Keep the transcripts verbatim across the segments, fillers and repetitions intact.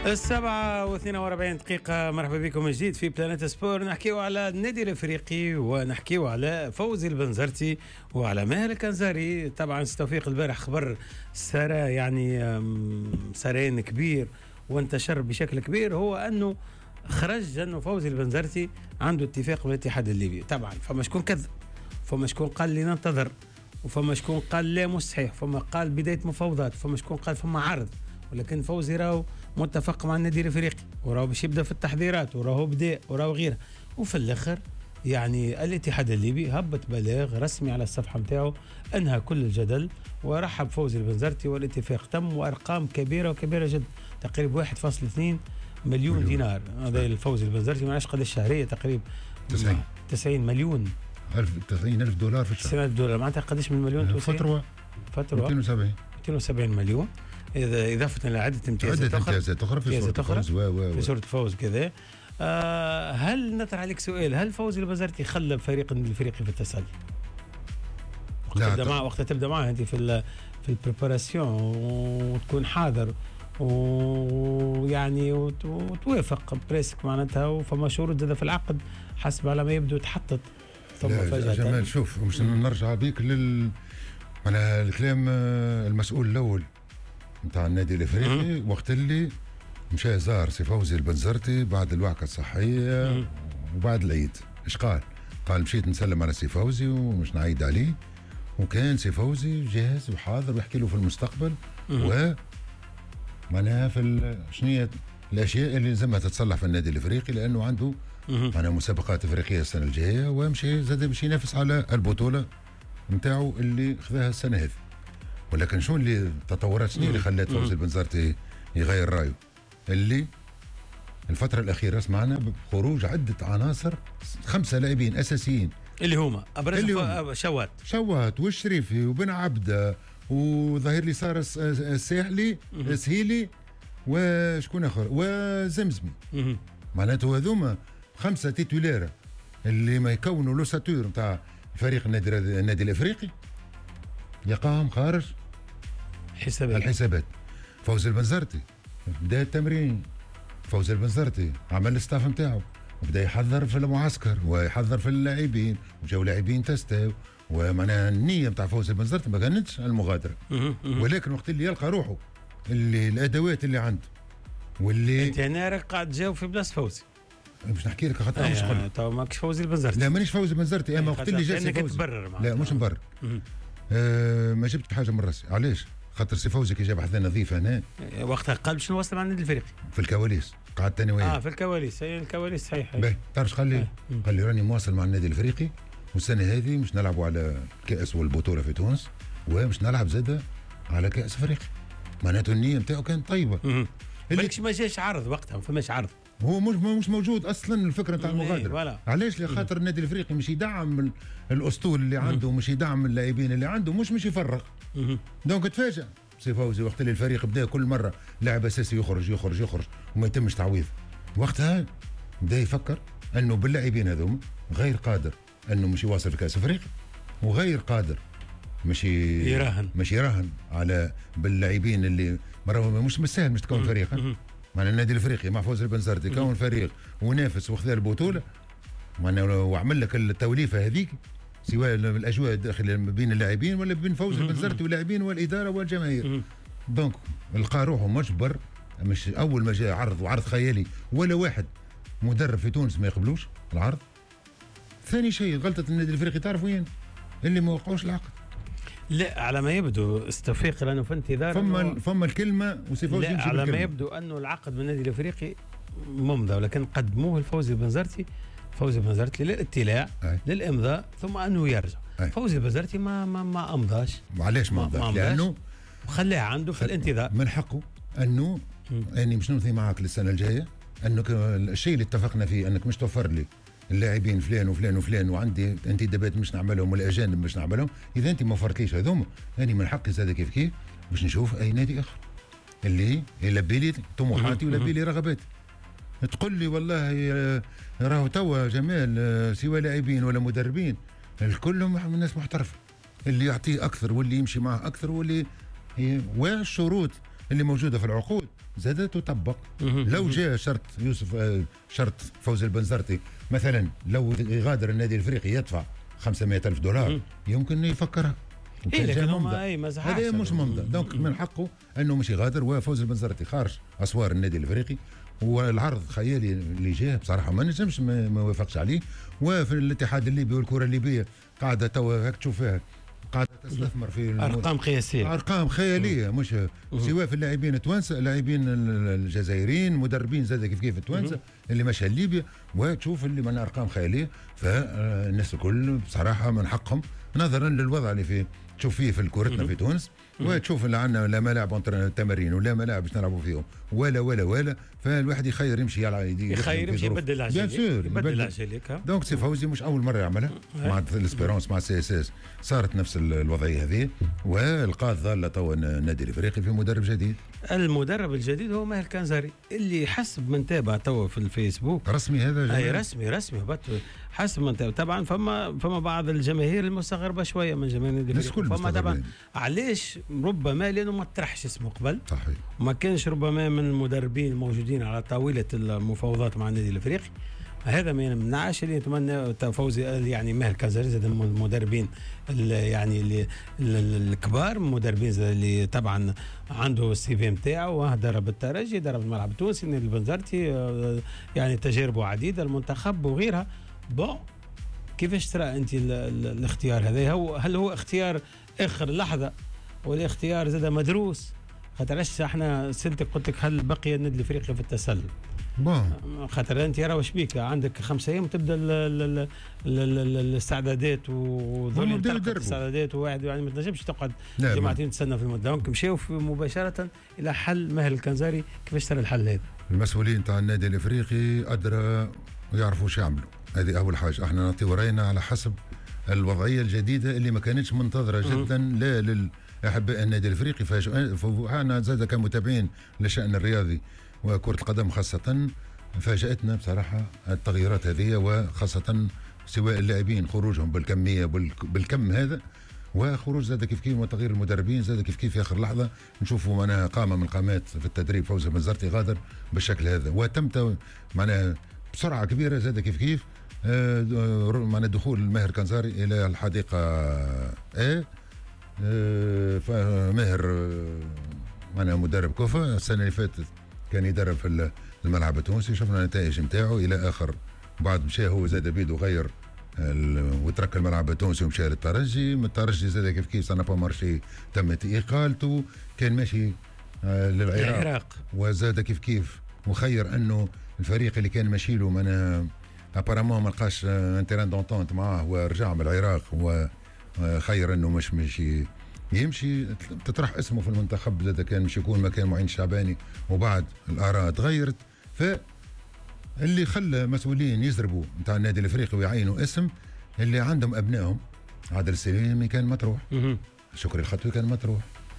السبعة واثنين واربعين دقيقة. مرحبا بكم من جديد في بلانيت سبور. نحكيو على النادي الافريقي ونحكيو على فوزي البنزرتي وعلى ماهر الكنزاري. طبعا توفيق البارح خبر سرى يعني سرين كبير وانتشر بشكل كبير، هو انه خرج انه فوزي البنزرتي عنده اتفاق مع الاتحاد الليبي. طبعا فما شكون كذب، فما شكون قال لي ننتظر، وفما شكون قال لا مش صحيح، فما قال بداية مفاوضات، فما شكون قال فما عرض. ولكن فوزي راهو متفق مع النادي الافريقي وراهو باش يبدا في التحضيرات وراهو بدا وراهو غيره. وفي الاخر يعني الاتحاد الليبي هبط بلاغ رسمي على الصفحه نتاعو انهى كل الجدل ورحب فوزي البنزرتي والاتفاق تم، وارقام كبيره وكبيره جدا، تقريبا واحد فاصلة اثنين مليون, مليون دينار. هذا الفوزي البنزرتي ما عادش قد الشهريه تقريبا تسعين تسعين مليون ألف تسعين ألف دولار في الشهر. تسعين ألف دولار معناتها قداش من مليون توصل؟ فتره فتره مئتين وسبعين مئتين وسبعين مليون، إذا إضافة إلى عدة امتيازات أخرى أخرى في صورة فوز و و في صورة فوز كذا. آه هل نطرح عليك سؤال، هل فوزي البنزرتي خلى فريق الافريقي في التسلل؟ وقت تبدا معه وقت تبدا معه انت في في البريباراسيون وتكون حاضر ويعني وتوافق بريسك معناتها، وفما شروط زاد في العقد حسب على ما يبدو تحطت ثم فجأة. جمال شوف مش نرجع بيك لل على الكلام المسؤول الاول نتاع النادي الافريقي وقت اللي مشى زار سي فوزي البنزرتي بعد الوعكه الصحيه وبعد العيد. ايش قال؟ قال مشيت نسلم على سي فوزي ومش نعيد عليه، وكان سي فوزي جاهز وحاضر ويحكي له في المستقبل و معناها في شنو الاشياء اللي لازمها تتصلح في النادي الافريقي، لانه عنده معناها مسابقات افريقيه السنه الجايه ومشي زاد باش ينافس على البطوله نتاعو اللي خذاها السنه هذه. ولكن شو اللي التطورات شنو اللي خلات فوزي البنزرتي يغير رايه؟ اللي الفتره الاخيره سمعنا بخروج عده عناصر، خمسه لاعبين اساسيين اللي هما ابرزهم شوات شوات والشريفي وبن عبده وظهير لي صار الساحلي سهيلي وشكون اخر وزمزمي. معناته هذوما خمسه تيتوليره اللي ما يكونوا لوساتور نتاع فريق النادي النادي الافريقي يقاهم خارج حسابات الحسابات. فوزي البنزرتي بدا التمرين، فوزي البنزرتي عمل الستاف نتاعو وبدا يحضر في المعسكر ويحضر في اللاعبين، وجاو لاعبين تستاو، ومعناها النيه نتاع فوزي البنزرتي ما كانتش المغادره. ولكن وقت اللي يلقى روحه اللي الادوات اللي عنده واللي انت هنا قاعد تجاوب في بلاصه فوزي مش نحكي لك خاطر مش قلت تو ماكش فوزي البنزرتي. لا مانيش فوزي البنزرتي، اما وقت اللي جا سي فوزي لا مش مبرر. آه ما جبت حاجه من راسي. علاش؟ خاطر سي فوزي كي جاب حدا نظيف هنا وقتها قال باش نوصل مع النادي الافريقي في الكواليس، قعدت انا وياه اه في الكواليس. هي الكواليس صحيح. باهي تعرف قال لي قال لي راني مواصل مع النادي الافريقي والسنه هذه مش نلعبوا على كاس والبطوله في تونس ومش نلعب زاده على كاس افريقيا. معناته النيه نتاعو كانت طيبه. بالكش ما جاش عرض وقتها، ما فماش عرض، هو مش مش موجود اصلا الفكره نتاع المغادره. علاش؟ لخاطر النادي الافريقي مش يدعم الاسطول اللي عنده، مش يدعم اللاعبين اللي عنده، مش مش يفرغ. دونك تفاجأ سي فوزي وقت اللي الفريق بدا كل مره لاعب اساسي يخرج يخرج يخرج وما يتمش تعويض. وقتها بدا يفكر انه باللاعبين هذوما غير قادر انه مش يواصل في كاس افريقيا، وغير قادر مش يراهن مش يراهن على باللاعبين اللي مره مش مسهل مش تكون فريق. مع النادي الافريقي مع فوز البنزرتي كون فريق ونافس وخذ البطوله، وعمل لك التوليفه هذيك سواء الاجواء داخل بين اللاعبين ولا بين فوز البنزرتي واللاعبين والاداره والجماهير. دونك لقى روحه مجبر، مش اول ما جاء عرض وعرض خيالي ولا واحد مدرب في تونس ما يقبلوش العرض. ثاني شيء غلطه النادي الافريقي تعرف وين؟ اللي ما وقعوش العقد. لا على ما يبدو استوفيق لانه في انتظار فما فما الكلمه وسي فوزي لا على ما يبدو انه العقد من النادي الافريقي ممضى، ولكن قدموه لفوزي البنزرتي فوزي البنزرتي للاطلاع أي. للامضاء ثم انه يرجع. أي. فوزي البنزرتي ما ما ما امضاش. علاش ما امضاش؟ لانه خلاه عنده في الانتظار. من حقه انه اني مش نمضي معك للسنه الجايه، انك الشيء اللي اتفقنا فيه انك مش توفر لي اللاعبين فلان وفلان وفلان وعندي انتدابات مش نعملهم والاجانب مش نعملهم، اذا انت ما وفرتليش هذوما اني من حقي زاد كيف كيف باش نشوف اي نادي اخر اللي يلبي لي طموحاتي ويلبي لي رغباتي. تقول لي والله راهو توا جمال سواء لاعبين ولا مدربين الكلهم الناس محترفه، اللي يعطيه اكثر واللي يمشي معه اكثر واللي والشروط اللي موجوده في العقود زادت تطبق. لو جاء شرط يوسف آه شرط فوزي البنزرتي مثلا، لو يغادر النادي الافريقي يدفع خمسمائة ألف دولار يمكن يفكرها. إيه لكن ما هذا مش ممضى، دونك من حقه انه مش يغادر. وفوزي البنزرتي خارج اسوار النادي الافريقي، والعرض خيالي اللي جاه بصراحه ما نجمش ما وافقش عليه. وفي الاتحاد الليبي والكره الليبيه قاعده توا هاك تشوف فيها قاعده تستثمر في ارقام قياسيه، ارقام خياليه، مش سواء في اللاعبين التوانسه، اللاعبين الجزائريين، مدربين زاد كيف كيف التوانسه اللي مشى ليبيا، وتشوف اللي من ارقام خياليه. فالناس الكل بصراحه من حقهم نظرا للوضع اللي فيه تشوف فيه في كورتنا في تونس، وتشوف اللي عندنا لا ملاعب تمارين ولا ملاعب باش نلعبوا فيهم ولا ولا ولا فالواحد يخير يمشي يلعب يخير يمشي يبدل العجله، يبدل العجله. دونك سي فوزي مش اول مره يعملها مع الاسبيرونس مع سي اس اس، صارت نفس الوضعيه هذه، والقاد ظل توا النادي الافريقي في مدرب جديد. المدرب الجديد هو ماهر كنزاري اللي حسب من تابع توا في الفيسبوك رسمي هذا. اي رسمي رسمي حسب من تابع. طبعا فما فما بعض الجماهير المستغربه شويه من جماهير النادي الافريقي، فما طبعا علاش ربما لانه ما طرحش اسمه قبل، صحيح، وما كانش ربما من المدربين الموجودين على طاوله المفاوضات مع النادي الافريقي. هذا ما يمنعش اللي نتمنى فوزي يعني ماهر كنزاري زاد المدربين يعني اللي الكبار، مدربين اللي طبعا عنده السي في نتاعو، درب الترجي، درب الملعب التونسي، النادي البنزرتي، يعني تجاربه عديده، المنتخب وغيرها. بون كيفاش ترى انت الاختيار هذا؟ هو هل هو اختيار اخر لحظه ولا اختيار زاد مدروس؟ خاطر احنا سالتك قلت لك هل بقي النادي الافريقي في التسلل؟ بون خاطر انت راه واش بيك عندك خمسة ايام تبدا الاستعدادات وظل الاستعدادات، وواحد يعني ما تنجمش تقعد جماعتين تستنى في المده. دونك مشاو مباشره الى حل ماهر الكنزاري. كيفاش ترى الحل هذا؟ المسؤولين تاع النادي الافريقي ادرى ويعرفوا شو يعملوا، هذه اول حاجه. احنا نعطيو راينا على حسب الوضعيه الجديده اللي ما كانتش منتظره جدا لا للاحباء النادي الافريقي. فاحنا زاد كمتابعين للشان الرياضي وكرة القدم خاصة فاجأتنا بصراحة التغييرات هذه، وخاصة سواء اللاعبين خروجهم بالكمية بالكم هذا، وخروج زاد كيف كيف وتغيير المدربين زاد كيف كيف في آخر لحظة نشوفوا معناها قامة من قامات في التدريب فوزي البنزرتي غادر بالشكل هذا، وتم معناها بسرعة كبيرة زاد كيف كيف آه معناها دخول ماهر كنزاري إلى الحديقة آه آه فماهر آه معناها مدرب كوفا السنة اللي فاتت كان يدرب في الملعب التونسي، شفنا النتائج نتاعو الى اخر. بعد مشى هو زاد بيد وغير وترك الملعب التونسي ومشى للترجي، من الترجي زاد كيف كيف سانا با مارشي تمت اقالته، كان ماشي للعراق العراق. وزاد كيف كيف وخير انه الفريق اللي كان ماشي له من ابارامون ما لقاش انتران دونتونت معاه ورجع من العراق، وخير انه مش ماشي يمشي تطرح اسمه في المنتخب، زاد كان مش يكون مكان معين شعباني، وبعد الاراء تغيرت. فاللي خلى مسؤولين يزربوا نتاع النادي الافريقي ويعينوا اسم اللي عندهم ابنائهم، عادل السليمي كان مطروح، شكري الخطوي كان مطروح،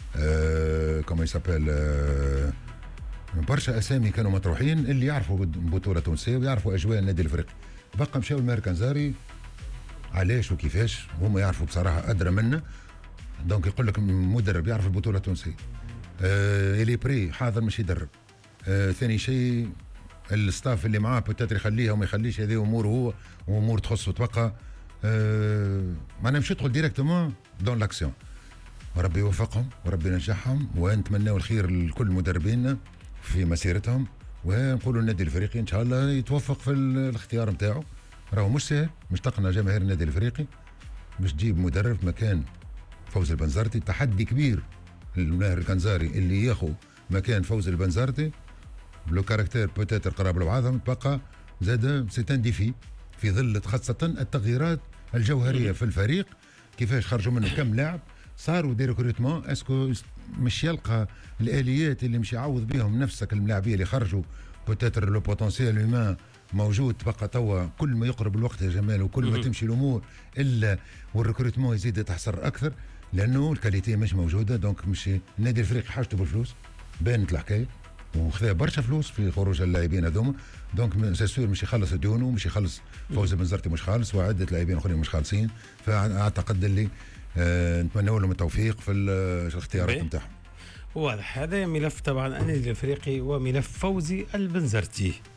آه كما يسابيل آه برشا اسامي كانوا مطروحين اللي يعرفوا بطوله تونسيه ويعرفوا اجواء النادي الافريقي. بقى مشاو الماهر كنزاري علاش وكيفاش هما يعرفوا بصراحه ادرى منا. دونك يقول لك مدرب يعرف البطوله التونسيه، آه اللي بري حاضر مش يدرب، آه ثاني شيء الستاف اللي معاه بوتاتر يخليها وما يخليش، هذه امور هو وامور تخصه تبقى آه معناها مش يدخل ديريكتومون دون لاكسيون. وربي يوفقهم وربي ينجحهم، ونتمناو الخير لكل مدربينا في مسيرتهم، ونقولوا النادي الافريقي ان شاء الله يتوفق في الاختيار نتاعو. راهو مش سهل، مش تقنا جماهير النادي الافريقي باش تجيب مدرب مكان فوزي البنزرتي، تحدي كبير للماهر الكنزاري اللي ياخذ مكان فوزي البنزرتي لو كاركتير بوتيتر قراب لبعضهم، تبقى زاد سيتان ديفي في ظل خاصة التغييرات الجوهرية في الفريق. كيفاش خرجوا منه كم لاعب، صاروا دي ريكروتمون، اسكو مش يلقى الاليات اللي مش يعوض بهم نفسك اللاعبين اللي خرجوا بوتيتر لو بوتنسيال هيومان موجود. تبقى توا كل ما يقرب الوقت يا جمال وكل ما تمشي الامور الا والريكروتمون يزيد يتحسر اكثر، لانه الكاليتي مش موجوده. دونك مش النادي الافريقي حاجته بالفلوس، بانت الحكايه وخذا برشا فلوس في خروج اللاعبين هذوما. دونك سي سور مش يخلص ديونه، مش يخلص فوزي بنزرتي مش خالص، وعده لاعبين اخرين مش خالصين. فاعتقد اللي آه نتمنى لهم التوفيق في الاختيارات نتاعهم. واضح. هذا ملف طبعا النادي الافريقي وملف فوزي البنزرتي.